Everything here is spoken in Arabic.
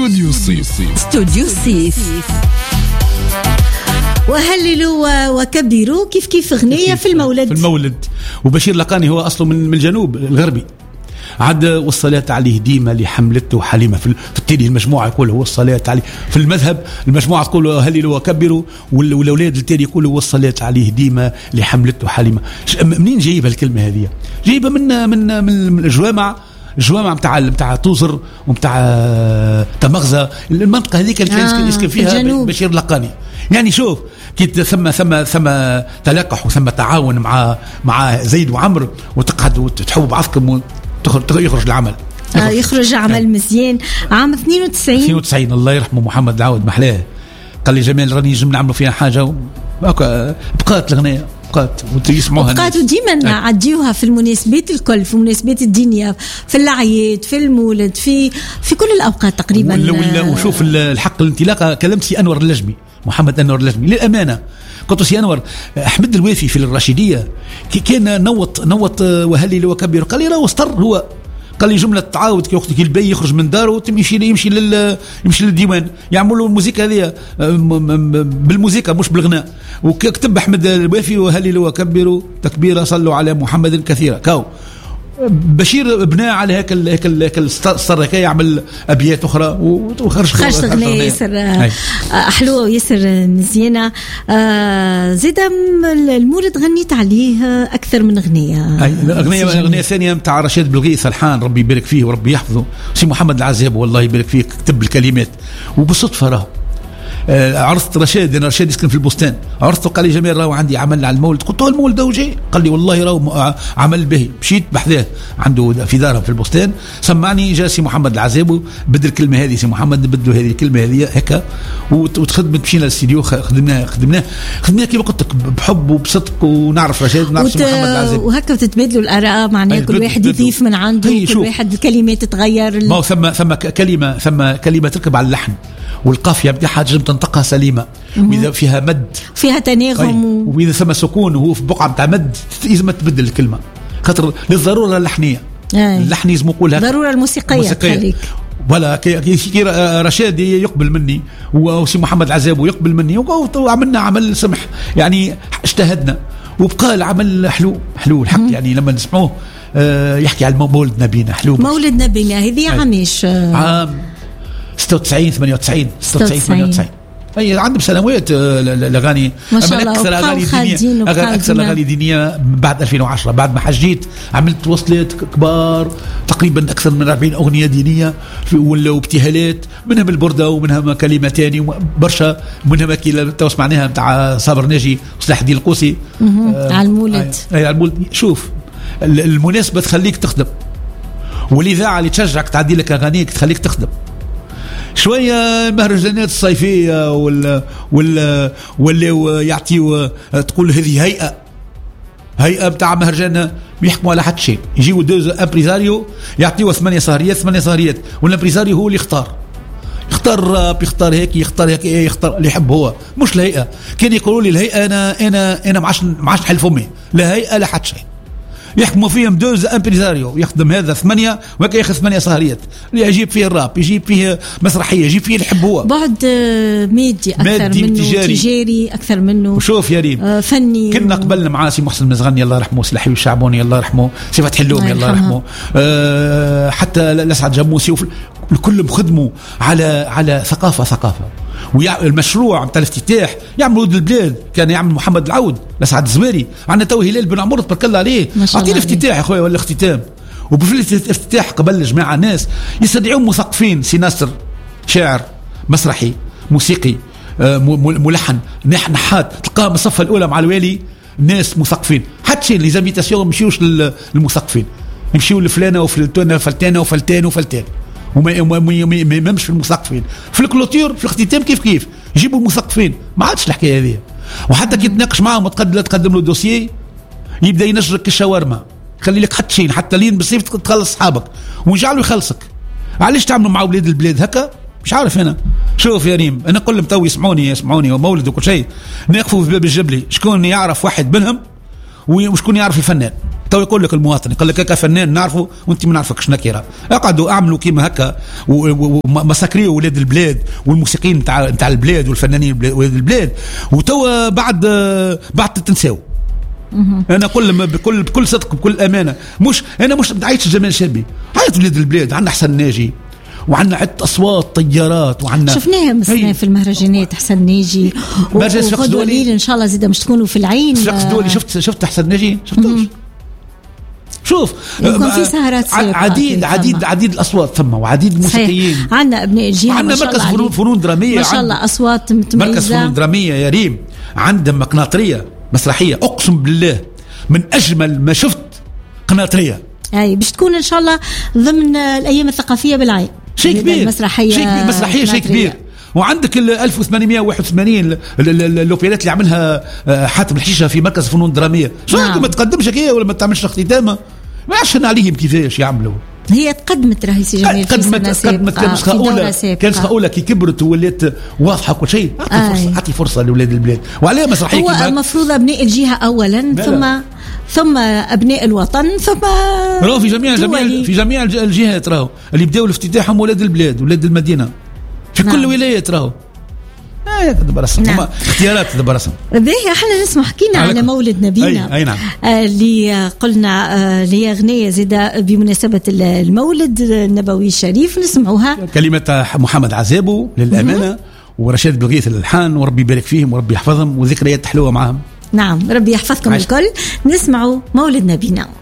استوديو الصيف. استوديو الصيف. وهللوا وكبروا كيف غنية في المولد. وبشير لقاني هو أصله من الجنوب الغربي. عاد والصلاة عليه ديما لحملته حليمة في التالي المجموعة يقول هو الصلاة عليه. في المذهب المجموعة تقول هللوا وكبروا، والأولاد التالي يقولوا والصلاة عليه ديما لحملته حليمة. منين جايبها الكلمة هذه؟ جايبها من الجوامع متاع توزر ومتاع تمغزة، المنطقة هذيك اللي كان يسكن فيها بشير لقاني. يعني شوف كي ثم تلاقح وثم تعاون مع زيد وعمر، وتقعد وتحب بعضكم يخرج العمل. يخرج عمل مزيان. عام 92 الله يرحمه محمد العود محلاه قال لي جمال راني نجم نعملوا فيها حاجة، بقات الغنية وتسمعوها بقات وديما نعديوها في المناسبات الكل، في المناسبات الدينية، في الأعياد، في المولد، في كل الأوقات تقريبا. وشوف الحق الانطلاقة كلمت سي أنور اللجمي، محمد أنور اللجمي للأمانة. قلت سي أنور أحمد الوافي في الرشيدية كان نوط وهلل وكبر، قال لي راه وسطر هو، قال لي جملة تعاود كي وقت البي يخرج من داره يمشي للديوان يعملوا الموسيقى هذه بالموسيقى مش بالغناء. وكتب أحمد الوافي وهللوا وكبروا تكبيرا صلوا على محمد كثيرا. كاو بشير بناء على هيك السر هكا يعمل أبيات أخرى وخرج غنية ياسر أحلوة وياسر مزيانة. زيد المولد غنيت عليه أكثر من أغنية. أغنية ثانية متاع رشيد بلغيث الحان ربي يبارك فيه وربي يحفظه، سي محمد العزاب والله يبارك فيه كتب الكلمات. وبالصدفة راه عرضت رشيد يسكن في البستان، عرضته قال لي جميل راهو عندي عمل على المولد. قلت له المولد وجاي؟ قال لي والله راهو عمل به. مشيت بحذاه عنده في داره في البستان، سمعني جاء سي محمد العزابو بدل الكلمه هذه، سي محمد بدلوا هذه الكلمه هذه هكا وتخدمت. مشينا للاستديو خدمناه كيف قلت لك بحب وبصدق، ونعرف رشيد ونعرف سي محمد العزابو، وهكا تتبادلوا الآراء معناها كل واحد يضيف من عنده، كل واحد الكلمات تتغير. ما ثم كلمه تركب على اللحن والقافيه بتاعها تجم تنطقها سليمه، واذا فيها مد فيها تناغم واذا ثم سكون وهو في بقعه بتاع مد لازم تبدل الكلمه خاطر للضروره اللحنيه. اللحن لازم يقولها ضروره الموسيقيه خليك ولا كي رشاد يقبل مني وسي محمد العزاب يقبل مني وعملنا عمل سمح يعني اجتهدنا وبقى العمل حلو الحق. يعني لما نسمعوه يحكي على مولد نبينا حلو. مولد نبينا هذه عامش عام 96 أي عندهم سنوات الأغاني. أكثر الأغاني دينية بعد 2010 بعد ما حجيت عملت وصلات كبار تقريبا أكثر من 40 أغنية دينية ولا ابتهالات، منها البردة ومنها كلمة تاني برشا، منها كي سمعناها متاع صابر ناجي وصلاح الدين القوسي على المولد. على المولد. شوف المناسبة تخليك تخدم، والإذاعة اللي تشجعك تعدي لك أغانيك تخليك تخدم شويه. مهرجانات الصيفيه ولا يعطيوا تقول هذه هيئه بتاع مهرجان بيحكموا على حد شيء، يجيوا دوز امبريزاريو يعطيوا 8 سهريات والامبريزاريو هو اللي يختار راب، يختار هيك يختار اللي يحب هو، مش الهيئه. كان يقولوا لي الهيئه انا ما عادش نحل فمي، لا هيئه لا حد شيء يحكموا فيهم دوز امبريزاريو يخدم هذا 8 وهكا ياخذ 8 سهريات اللي يجيب فيه الراب، يجيب فيه مسرحيه، يجيب فيه اللي يحب هو. بعد ميدي اكثر منه تجاري اكثر منه. وشوف يا ريم فني كنا قبلنا مع سي محسن المزغني الله يرحمه، سلاحي الشعبوني الله يرحمه، سي فتحي اللومي الله يرحمه، حتى لسعد جموسي الكل بخدموا على ثقافه. والمشروع نتاع الافتتاح يعمل ولد البلاد كان يعمل محمد العود لسعد الزواري، عندنا تو هلال بن عمر تبارك الله عليه اعطينا افتتاح يا اخويا ولا اختتام. وفي الافتتاح قبل الجماعه ناس يستدعون مثقفين، سي ناصر شاعر مسرحي موسيقي ملحن نحات تلقاهم الصفه الاولى مع الوالي ناس مثقفين، حتى شيء لي زاميتاسيون ما يمشيوش للمثقفين، يمشيوا لفلانه وفلتان وما يمش في المثقفين. في الكلوتير في الاختتام كيف يجيبوا المثقفين، ما عادش الحكايه هذه. وحتى كي تناقش معهم وتقدم له دوسيي يبدا ينشرك الشاورما، خلي لك حتى شيء حتى لين بالصيف تخلص اصحابك ونجعله يخلصك. علاش تعملوا مع اولاد البلاد هكا؟ مش عارف انا. شوف يا ريم انا نقول لهم تو يسمعوني ومولد وكل شيء، نقفوا في باب الجبلي شكون يعرف واحد منهم وشكون يعرف الفنان. تو يقول لك المواطن، يقول لك هكا فنان نعرفه وانت ما نعرفكش نكره، اقعدوا اعملوا كيما هكا ومساكريوا ولاد البلاد والموسيقيين نتاع البلاد والفنانين ولاد البلاد، وتوا بعد تنساو. انا اقول لهم بكل صدق بكل امانه، انا مش عايش جمال شابي، عايش ولاد البلاد. عندنا حسن ناجي وعندنا عدة أصوات طيارات، وعندنا شفناها مثلا في المهرجانات حسن ناجي وغدوة ليل إن شاء الله زيدا مش تكونوا في العين. الشخص دولي شفت حسن ناجي شفتوش؟ شوف يكون في سهرات عديد الأصوات ثم وعديد الموسيقيين. عندنا أبناء الجهة، عندنا مركز فنون درامية ما شاء الله أصوات متميزة، مركز فنون درامية يا ريم، عندنا قناطرية مسرحية أقسم بالله من أجمل ما شفت قناطرية. أي باش تكون إن شاء الله ضمن الأيام الثقافية بالعين. شيء كبير، مسرحية شيء كبير. وعندك 1881 الأوبيرات اللي عملها حاتم الحشيشة في مركز فنون درامية. شو ما تقدمش هكايا ولا ما تعملش اختتامة؟ ما عشان عليهم كيفاش يعملوا. هي تقدمت راهي سي جميل قدمت نسخة أولى، كان نسخة أولى كي كبرت وولات واضحة كل شيء. أعطي فرصة لأولاد البلاد. وعليها مسرحية هو المفروض أبناء الجهة أولا ثم أبناء الوطن ثم راهو في جميع الجهات راهو اللي بداوا الافتتاحهم ولاد البلاد ولاد المدينة في كل ولايات راهو. نعم. اختيارات دبرسم. باهي احنا نسمع حكينا على مولد نبينا. أي نعم. اللي قلنا اللي أغنية زيادة بمناسبة المولد النبوي الشريف نسمعوها. كلمة محمد عزابو للأمانة ورشاد بلغيث الألحان، وربي يبارك فيهم وربي يحفظهم وذكريات حلوة معهم. نعم ربي يحفظكم الكل. نسمعوا مولد نبينا.